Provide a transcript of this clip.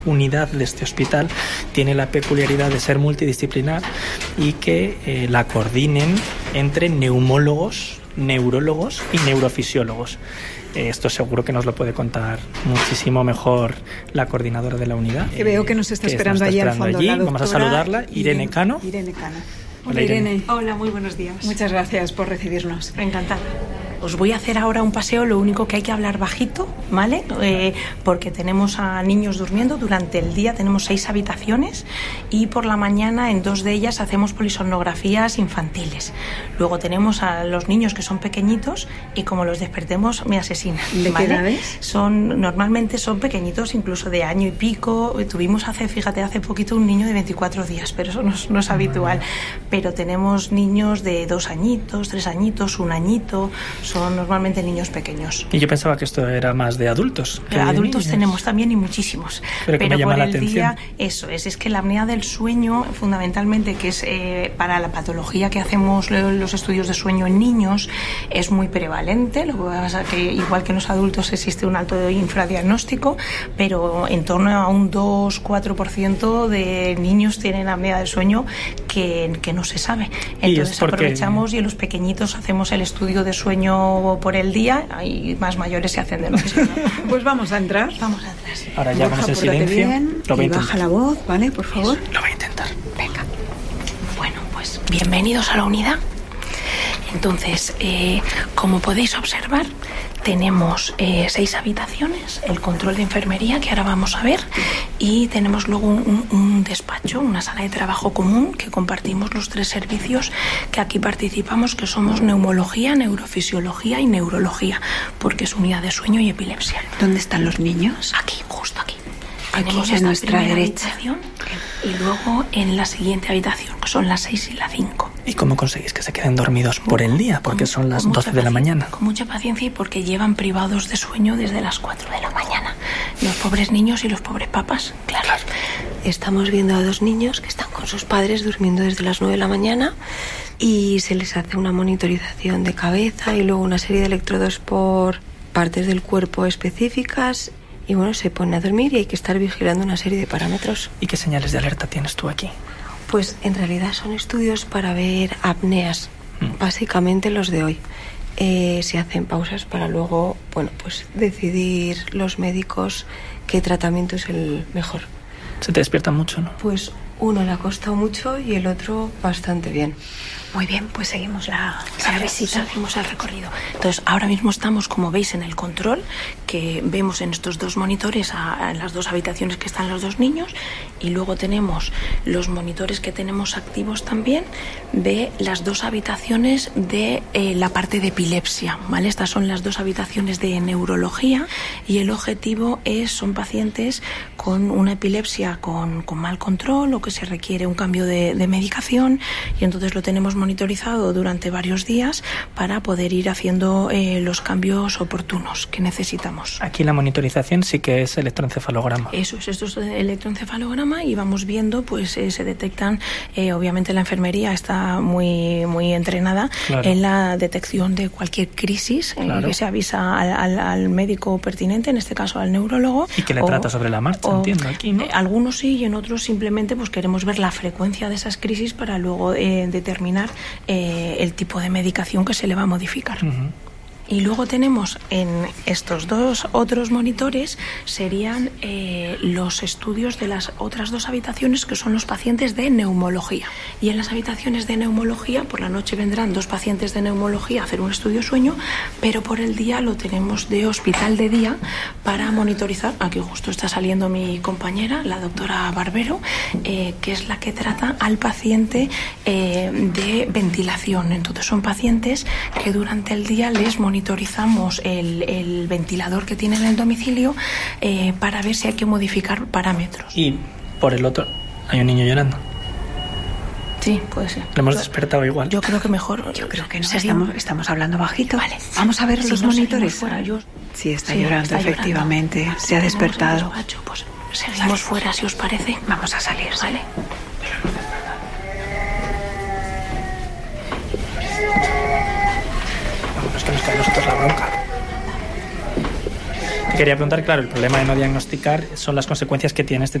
unidad de este hospital tiene la peculiaridad de ser multidisciplinar y que la coordinen entre neumólogos, neurólogos y neurofisiólogos. Esto seguro que nos lo puede contar muchísimo mejor la coordinadora de la unidad. Que veo que nos está esperando allí al fondo. Vamos a saludarla, Irene Cano. Irene Cano. Hola Irene. Hola, muy buenos días. Muchas gracias por recibirnos. Encantada. Os voy a hacer ahora un paseo, lo único que hay que hablar bajito, ¿vale? Porque tenemos a niños durmiendo. Durante el día tenemos 6 habitaciones y por la mañana en 2 de ellas hacemos polisomnografías infantiles. Luego tenemos a los niños que son pequeñitos y como los despertemos me asesinan. ¿De qué edades? Normalmente son pequeñitos, incluso de año y pico. Tuvimos hace poquito un niño de 24 días, pero eso no es habitual. Pero tenemos niños de 2 añitos, 3 añitos, 1 añito. Son normalmente niños pequeños. Y yo pensaba que esto era más de adultos. Adultos tenemos también y muchísimos. Pero que me llama por la el atención. Día, eso es que la apnea del sueño, fundamentalmente, que es para la patología que hacemos los estudios de sueño en niños, es muy prevalente. Lo que pasa es que igual que en los adultos existe un alto infradiagnóstico, pero en torno a un 2-4% de niños tienen apnea del sueño que no se sabe. Entonces aprovechamos y en los pequeñitos hacemos el estudio de sueño por el día y más mayores se hacen de noche. Pues vamos a entrar. Vamos a entrar. Ahora ya vamos en silencio. Bien, lo voy a y baja la voz, ¿vale? Por favor. Eso, lo voy a intentar. Venga. Bueno, pues bienvenidos a la unidad. Entonces, como podéis observar, tenemos 6 habitaciones, el control de enfermería, que ahora vamos a ver, y tenemos luego un despacho, una sala de trabajo común que compartimos los 3 servicios que aquí participamos, que somos neumología, neurofisiología y neurología, porque es unidad de sueño y epilepsia. ¿Dónde están los niños? Aquí, justo aquí. Aquí, Tenemos a esta nuestra primera derecha. habitación y luego en la siguiente habitación, que son las 6 y la 5. ¿Y cómo conseguís que se queden dormidos por el día? Porque son las 12 de la mañana. Con mucha paciencia y porque llevan privados de sueño desde las 4 de la mañana. Los pobres niños y los pobres papás, claro. Estamos viendo a 2 niños que están con sus padres durmiendo desde las 9 de la mañana y se les hace una monitorización de cabeza y luego una serie de electrodos por partes del cuerpo específicas. Y bueno, se ponen a dormir y hay que estar vigilando una serie de parámetros. ¿Y qué señales de alerta tienes tú aquí? Pues en realidad son estudios para ver apneas, básicamente los de hoy. Se hacen pausas para luego, bueno, pues decidir los médicos qué tratamiento es el mejor. Se te despierta mucho, ¿no? Pues uno le ha costado mucho y el otro bastante bien. Muy bien, pues seguimos la visita, seguimos el recorrido. Entonces, ahora mismo estamos, como veis, en el control, que vemos en estos 2 monitores en las 2 habitaciones que están los 2 niños, y luego tenemos los monitores que tenemos activos también de las 2 habitaciones de la parte de epilepsia, ¿vale? Estas son las 2 habitaciones de neurología y el objetivo son pacientes con una epilepsia con mal control o que se requiere un cambio de medicación, y entonces lo tenemos monitorizado durante varios días para poder ir haciendo los cambios oportunos que necesitamos. Aquí la monitorización sí que es electroencefalograma. Eso es, esto es electroencefalograma y vamos viendo, pues se detectan, obviamente la enfermería está muy entrenada, claro, en la detección de cualquier crisis, claro, que se avisa al médico pertinente, en este caso al neurólogo. Y que le trata sobre la marcha, entiendo aquí, ¿no? Algunos sí y en otros simplemente pues queremos ver la frecuencia de esas crisis para luego determinar el tipo de medicación que se le va a modificar. Y luego tenemos en estos 2 otros monitores serían los estudios de las otras 2 habitaciones, que son los pacientes de neumología. Y en las habitaciones de neumología por la noche vendrán 2 pacientes de neumología a hacer un estudio sueño, pero por el día lo tenemos de hospital de día para monitorizar. Aquí justo está saliendo mi compañera, la doctora Barbero, que es la que trata al paciente de ventilación. Entonces son pacientes que durante el día les monitorizamos el ventilador que tienen en el domicilio para ver si hay que modificar parámetros. Y por el otro hay un niño llorando. Sí, puede ser. Lo hemos despertado igual. Yo creo que mejor. Yo creo que no. Estamos hablando bajito. Vale. Vamos a ver los monitores. Fuera, sí, está llorando, efectivamente. Llorando. Se ha despertado. Despacho, pues seguimos fuera, si os parece. Vamos a salir. Vale. Es que nos cae a nosotros la bronca. quería preguntar, claro, el problema de no diagnosticar son las consecuencias que tiene este